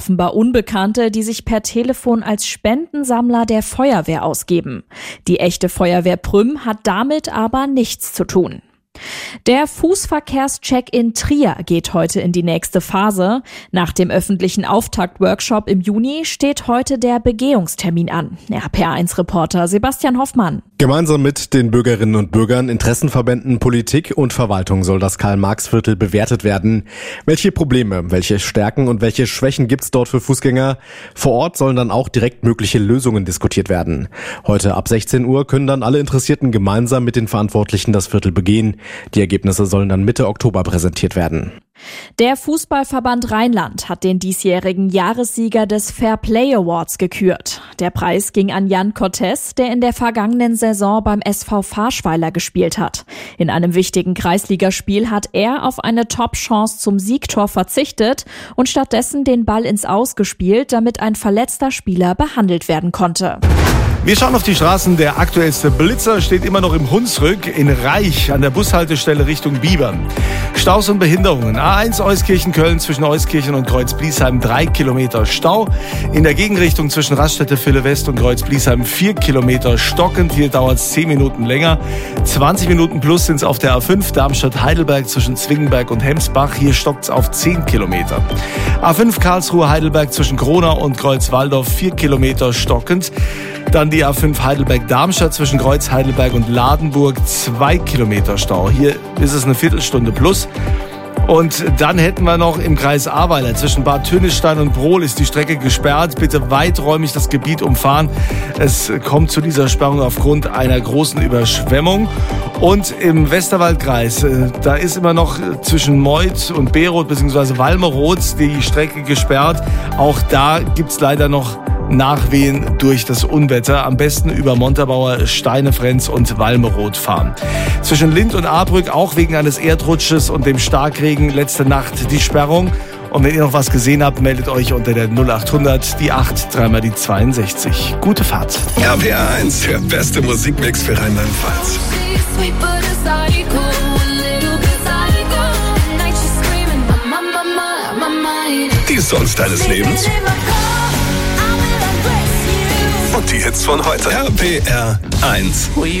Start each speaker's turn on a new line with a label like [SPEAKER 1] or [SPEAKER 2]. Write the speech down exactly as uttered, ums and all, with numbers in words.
[SPEAKER 1] Offenbar Unbekannte, die sich per Telefon als Spendensammler der Feuerwehr ausgeben. Die echte Feuerwehr Prüm hat damit aber nichts zu tun. Der Fußverkehrscheck in Trier geht heute in die nächste Phase. Nach dem öffentlichen Auftaktworkshop im Juni steht heute der Begehungstermin an. R P R eins Reporter Sebastian Hoffmann.
[SPEAKER 2] Gemeinsam mit den Bürgerinnen und Bürgern, Interessenverbänden, Politik und Verwaltung soll das Karl-Marx-Viertel bewertet werden. Welche Probleme, welche Stärken und welche Schwächen gibt's dort für Fußgänger? Vor Ort sollen dann auch direkt mögliche Lösungen diskutiert werden. Heute ab sechzehn Uhr können dann alle Interessierten gemeinsam mit den Verantwortlichen das Viertel begehen. Die Ergebnisse sollen dann Mitte Oktober präsentiert werden.
[SPEAKER 1] Der Fußballverband Rheinland hat den diesjährigen Jahressieger des Fair Play Awards gekürt. Der Preis ging an Jan Cortés, der in der vergangenen Saison beim S V Farschweiler gespielt hat. In einem wichtigen Kreisligaspiel hat er auf eine Top-Chance zum Siegtor verzichtet und stattdessen den Ball ins Aus gespielt, damit ein verletzter Spieler behandelt werden konnte.
[SPEAKER 3] Wir schauen auf die Straßen. Der aktuellste Blitzer steht immer noch im Hunsrück in Reich an der Bushaltestelle Richtung Bibern. Staus und Behinderungen. A eins Euskirchen-Köln zwischen Euskirchen und Kreuz-Bliesheim drei Kilometer Stau. In der Gegenrichtung zwischen Raststätte-Ville-West und Kreuz-Bliesheim vier Kilometer stockend. Hier dauert es zehn Minuten länger. zwanzig Minuten plus sind es auf der A fünf Darmstadt-Heidelberg zwischen Zwingenberg und Hemsbach. Hier stockt es auf zehn Kilometer. A fünf Karlsruhe-Heidelberg zwischen Kronau und Kreuzwaldorf vier Kilometer stockend. Dann die A fünf Heidelberg-Darmstadt zwischen Kreuz Heidelberg und Ladenburg, zwei Kilometer Stau. Hier ist es eine Viertelstunde plus. Und dann hätten wir noch im Kreis Ahrweiler zwischen Bad Tönnestein und Brohl ist die Strecke gesperrt. Bitte weiträumig das Gebiet umfahren. Es kommt zu dieser Sperrung aufgrund einer großen Überschwemmung. Und im Westerwaldkreis, da ist immer noch zwischen Meuth und Beroth bzw. Walmeroth die Strecke gesperrt. Auch da gibt's leider noch Nachwehen durch das Unwetter. Am besten über Montabaur, Steinefrenz und Walmeroth fahren. Zwischen Lind und Ahrbrück auch wegen eines Erdrutsches und dem Starkregen letzte Nacht die Sperrung. Und wenn ihr noch was gesehen habt, meldet euch unter der null acht hundert, die acht, dreimal die zweiundsechzig. Gute Fahrt.
[SPEAKER 4] R P R eins, der beste Musikmix für Rheinland-Pfalz. Die Songs deines Lebens. Und die Hits von heute. R P R eins.